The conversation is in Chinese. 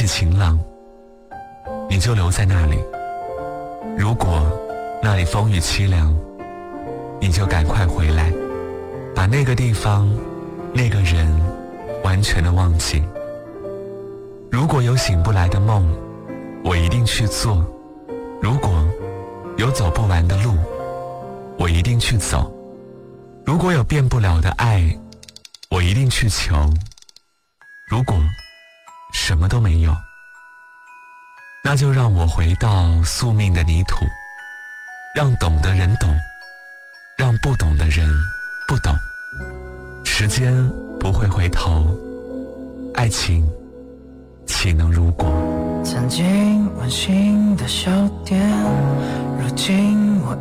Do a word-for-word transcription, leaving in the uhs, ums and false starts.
晴朗，你就留在那里；如果那里风雨凄凉，你就赶快回来，把那个地方那个人完全的忘记。如果有醒不来的梦，我一定去做；如果有走不完的路，我一定去走；如果有变不了的爱，我一定去求；如果什么都没有，那就让我回到宿命的泥土，让懂的人懂，让不懂的人不懂。时间不会回头，爱情岂能如果？ 曾经温馨的笑点，如今我